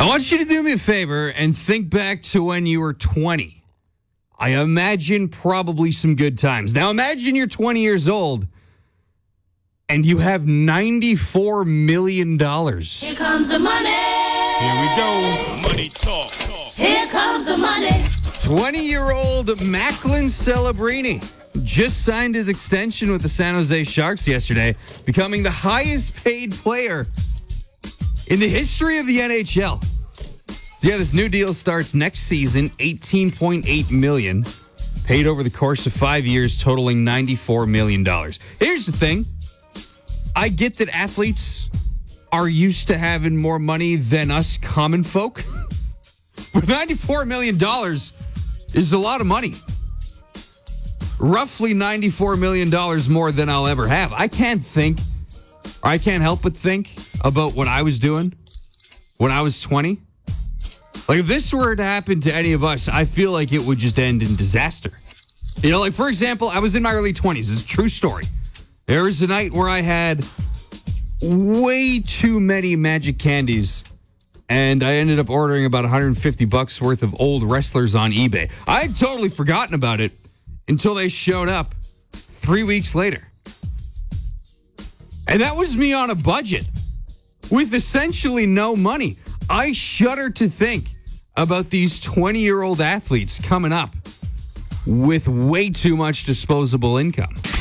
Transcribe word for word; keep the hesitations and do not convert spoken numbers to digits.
I want you to do me a favor and think back to when you were twenty. I imagine probably some good times. Now imagine you're twenty years old and you have ninety-four million dollars. Here comes the money. Here we go. Money talk. Here comes the money. twenty-year-old Macklin Celebrini just signed his extension with the San Jose Sharks yesterday, becoming the highest paid player in the history of the N H L. So yeah, this new deal starts next season, eighteen point eight million dollars, paid over the course of five years, totaling ninety-four million dollars. Here's the thing. I get that athletes are used to having more money than us common folk. But ninety-four million dollars is a lot of money. Roughly ninety-four million dollars more than I'll ever have. I can't think, or I can't help but think about what I was doing when I was twenty. Like, if this were to happen to any of us, I feel like it would just end in disaster. You know, like, for example, I was in my early twenties. It's a true story. There was a night where I had way too many magic candies, and I ended up ordering about one hundred fifty bucks worth of old wrestlers on eBay. I had totally forgotten about it until they showed up three weeks later. And that was me on a budget with essentially no money. I shudder to think about these twenty-year-old athletes coming up with way too much disposable income.